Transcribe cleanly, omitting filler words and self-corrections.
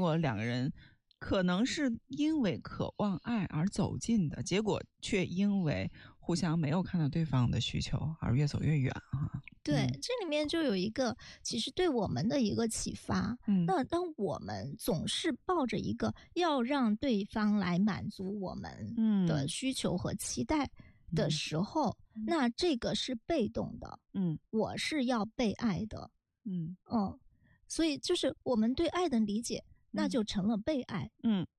果两个人可能是因为渴望爱而走近的，结果却因为互相没有看到对方的需求而越走越远啊。 对，这里面就有一个其实对我们的一个启发。那当我们总是抱着一个要让对方来满足我们的需求和期待的时候，那这个是被动的。我是要被爱的。所以就是我们对爱的理解，那就成了被爱。